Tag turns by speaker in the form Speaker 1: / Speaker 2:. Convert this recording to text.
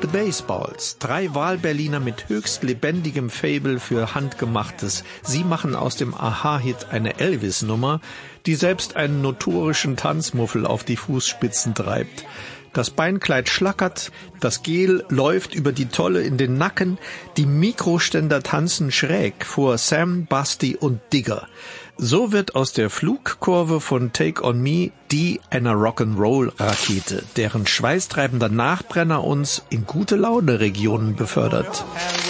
Speaker 1: The Baseballs, 3 Wahlberliner mit höchst lebendigem Faible für Handgemachtes. Sie machen aus dem Aha-Hit eine Elvis-Nummer, die selbst einen notorischen Tanzmuffel auf die Fußspitzen treibt. Das Beinkleid schlackert, das Gel läuft über die Tolle in den Nacken, die Mikroständer tanzen schräg vor Sam, Basti und Digger. So wird aus der Flugkurve von Take On Me einer Rock'n'Roll-Rakete, deren schweißtreibender Nachbrenner uns in gute Laune-Regionen befördert.